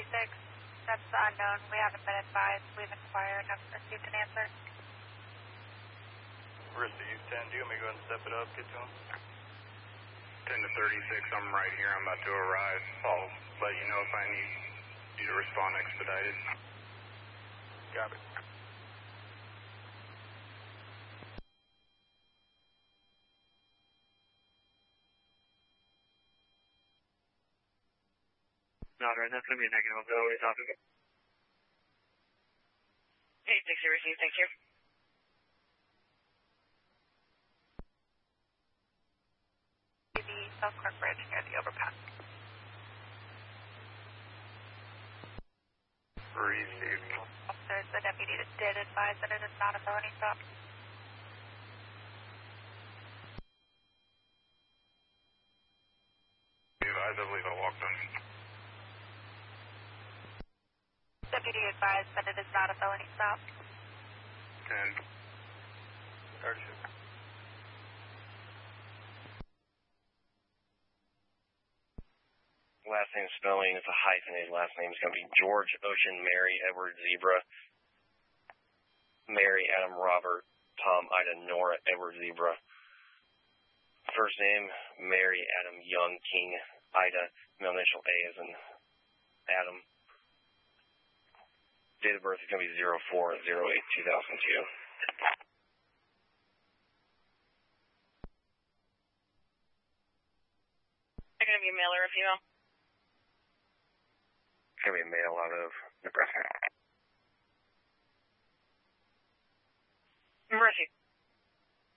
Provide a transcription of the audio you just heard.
That's unknown. We haven't been advised. We've inquired and haven't received an answer. Marissa, use 10. Do you want me to go ahead and step it up, get to him? 10 to 36, I'm right here. I'm about to arrive. I'll let you know if I need you to respond expedited. Got it. Not right, that's going to be a negative. What are you talking about? 860 received, thank you. The South Clark Bridge near the overpass. Received. Officers, the deputy did advise that it is not a felony stop. I believe I walked on. Deputy advised that it is not a felony stop. 10. 36. Last name spelling is a hyphenated last name. It's going to be George Ocean Mary Edward Zebra Mary Adam Robert Tom Ida Nora Edward Zebra. First name Mary Adam Young King Ida. Middle initial A as in Adam. Date of birth is going to be 04/08/2002. They're going to be a male or a female? It's going to be a male out of Nebraska. Mercy.